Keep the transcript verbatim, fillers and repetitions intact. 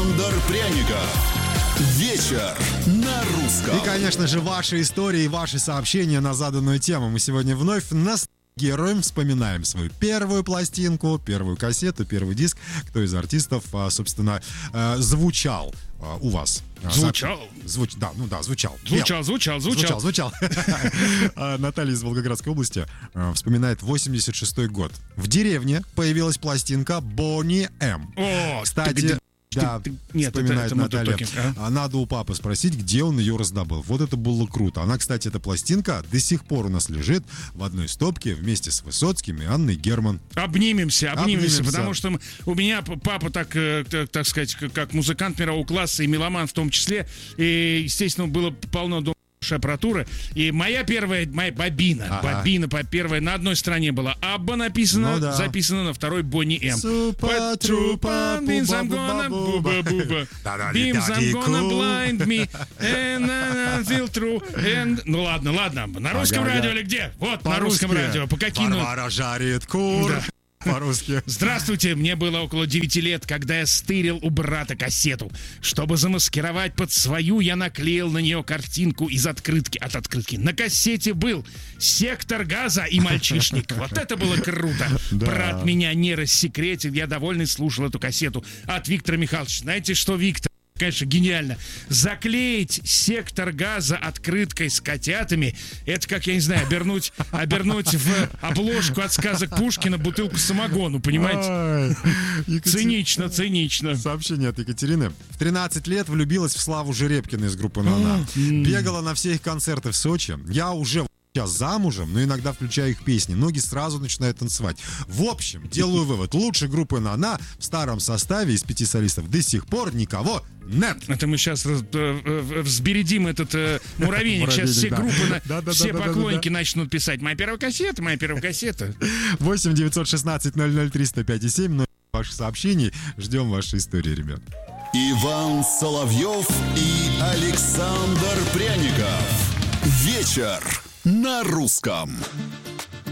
Александр Пряников. Вечер на русском. И, конечно же, ваши истории, ваши сообщения на заданную тему. Мы сегодня вновь ностальгируем, вспоминаем свою первую пластинку, первую кассету, первый диск. Кто из артистов, собственно, звучал у вас? Звучал? Звуч... Да, ну да, звучал. Звучал, звучал, звучал. Звучал, звучал. Наталья из Волгоградской области вспоминает восемьдесят шестой год. В деревне появилась пластинка Boney M. О, кстати... Да, нет, вспоминает это, это Наталья. а? Надо у папы спросить, где он ее раздобыл. Вот это было круто. Она, кстати, эта пластинка до сих пор у нас лежит в одной стопке вместе с Высоцким и Анной Герман. Обнимемся, обнимемся, Обнимемся. потому что у меня папа, так, так, так сказать, как музыкант мирового класса и меломан в том числе, и, естественно, было полно дома аппаратуры. И моя первая, моя бобина, ага. бобина по первой на одной стороне была Абба написана, ну, да. записана на второй Boney M. Супа, трупа, Beams I'm gonna буба буба. Beams I'm gonna blind me and I feel true. And... Ну ладно, ладно. На русском ага, радио или где? Вот на русском радио. По каким? Варвара жарит кур. Да. По-русски. Здравствуйте, мне было около девяти лет, когда я стырил у брата кассету. Чтобы замаскировать под свою, я наклеил на нее картинку из открытки от открытки. На кассете был «Сектор газа» и «Мальчишник». Вот это было круто. Да. Брат меня не рассекретил, я довольный слушал эту кассету от Виктора Михайловича. Знаете что, Виктор? Конечно, гениально. Заклеить «Сектор газа» открыткой с котятами, это, как, я не знаю, обернуть, обернуть в обложку от сказок Пушкина бутылку самогону, понимаете? Екатер... Цинично, цинично. Сообщение от Екатерины. В тринадцать лет влюбилась в Славу Жеребкина из группы «На-на». Бегала на все их концерты в Сочи. Я уже... Сейчас замужем, но иногда включаю их песни. Ноги сразу начинают танцевать. В общем, делаю вывод. Лучше группы «На-на» в старом составе из пяти солистов до сих пор никого нет. Это мы сейчас э, э, взбередим этот э, муравейник. Сейчас все группы, на, да, да, все да, поклонники да, да, да. начнут писать. Моя первая кассета, моя первая кассета. восемь девятьсот шестнадцать ноль ноль триста пять и семь. Ваших сообщений. Ждем ваши истории, ребят. Иван Соловьев и Александр Пряников. Вечер на русском.